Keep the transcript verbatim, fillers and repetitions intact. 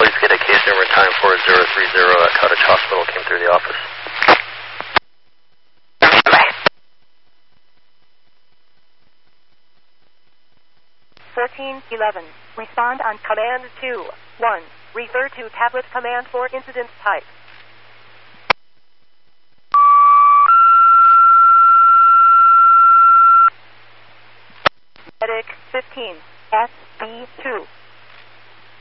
please get a case number and time four zero three zero at Cottage Hospital came through the office. fourteen eleven. Respond on command two. one. Refer to tablet command for incident type. Medic fifteen. S B two.